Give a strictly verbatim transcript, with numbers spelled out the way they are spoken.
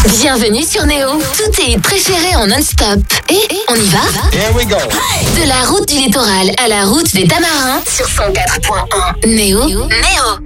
Bienvenue sur Néo. Tous tes hits préférés en non-stop. Et on y va? Here we go. De la route du littoral à la route des Tamarins sur cent quatre point un. Néo. Néo.